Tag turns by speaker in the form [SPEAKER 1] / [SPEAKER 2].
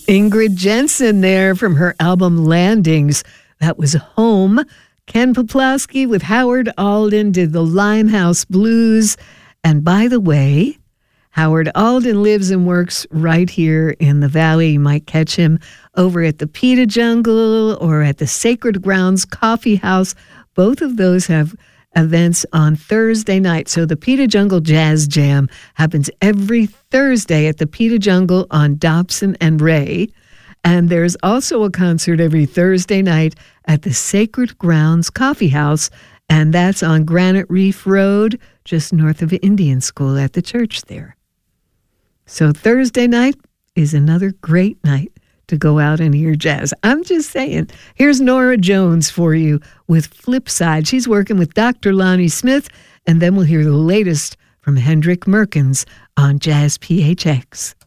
[SPEAKER 1] Ingrid Jensen there from her album Landings. That was Home. Ken Poplawski with Howard Alden did the Limehouse Blues. And by the way, Howard Alden lives and works right here in the Valley. You might catch him over at the Pita Jungle or at the Sacred Grounds Coffee House. Both of those have events on Thursday night. So the Pita Jungle Jazz Jam happens every Thursday at the Pita Jungle on Dobson and Ray. And there's also a concert every Thursday night at the Sacred Grounds Coffee House, and that's on Granite Reef Road, just north of Indian School at the church there. So Thursday night is another great night to go out and hear jazz. I'm just saying. Here's Nora Jones for you with Flipside. She's working with Dr. Lonnie Smith, and then we'll hear the latest from Hendrik Merkens on Jazz PHX.